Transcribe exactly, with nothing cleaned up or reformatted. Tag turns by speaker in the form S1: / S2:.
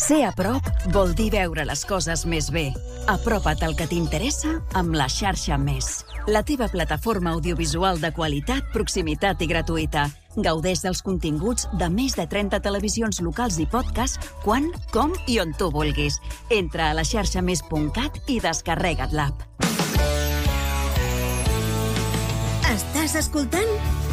S1: Ser a prop vol dir veure les coses més bé. Apropa't al que t'interessa amb la xarxa Més. La teva plataforma audiovisual de qualitat, proximitat i gratuïta. Gaudeix dels continguts de més de trenta televisions locals i podcast quan, com i on tu vulguis. Entra a la xarxa més punt cat i descarrega't l'app.
S2: Estàs escoltant